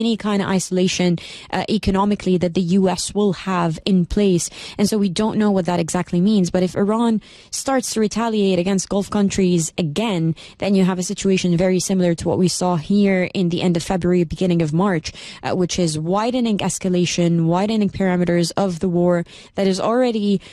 any kind of isolation economically that the US will have in place. And so we don't know what that exactly means. But if Iran starts to retaliate against Gulf countries again, then you have a situation very similar to what we saw here in the end of February, beginning of March, which is widening escalation, widening parameters of the war that is already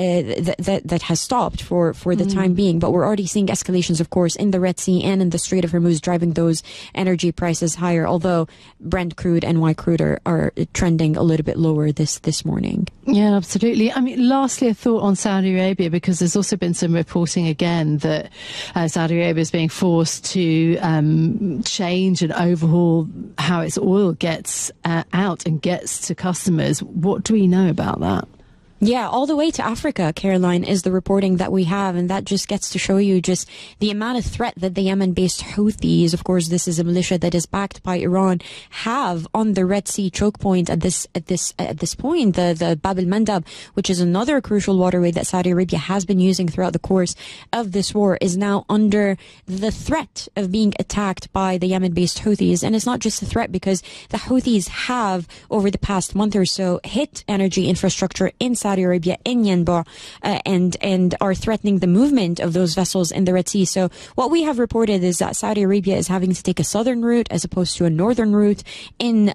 that has stopped for the time being. But we're already seeing escalations, of course, in the Red Sea and in the Strait of Hormuz, driving those energy prices higher, although Brent crude and white crude are trending a little bit lower this morning. Yeah, absolutely. I mean, lastly, a thought on Saudi Arabia, because there's also been some reporting again that Saudi Arabia is being forced to change and overhaul how its oil gets out and gets to customers. What do we know about that? Yeah, all the way to Africa, Caroline, is the reporting that we have, and that just gets to show you just the amount of threat that the Yemen-based Houthis, of course, this is a militia that is backed by Iran, have on the Red Sea choke point at this point. The Bab el-Mandab, which is another crucial waterway that Saudi Arabia has been using throughout the course of this war, is now under the threat of being attacked by the Yemen-based Houthis. And it's not just a threat, because the Houthis have, over the past month or so, hit energy infrastructure in Saudi Arabia, in Yanbu, and are threatening the movement of those vessels in the Red Sea. So what we have reported is that Saudi Arabia is having to take a southern route as opposed to a northern route in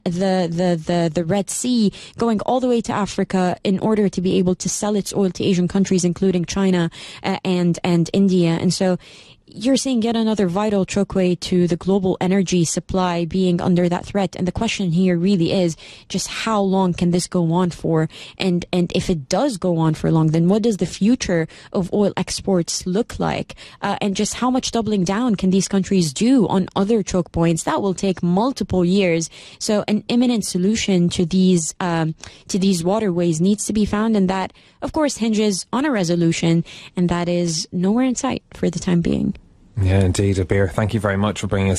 the Red Sea, going all the way to Africa in order to be able to sell its oil to Asian countries, including China and India. And so you're seeing yet another vital chokeway to the global energy supply being under that threat. And the question here really is just how long can this go on for? And if it does go on for long, then what does the future of oil exports look like? And just how much doubling down can these countries do on other choke points? That will take multiple years. So an imminent solution to these waterways needs to be found. And that, of course, hinges on a resolution. And that is nowhere in sight for the time being. Yeah, indeed, Abir. Thank you very much for bringing us